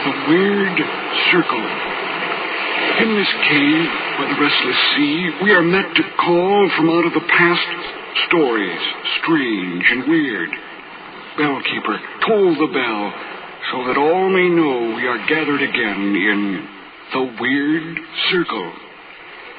The Weird Circle. In this cave by the restless sea, we are met to call from out of the past stories, strange and weird. Bellkeeper, toll the bell, so that all may know we are gathered again in the Weird Circle.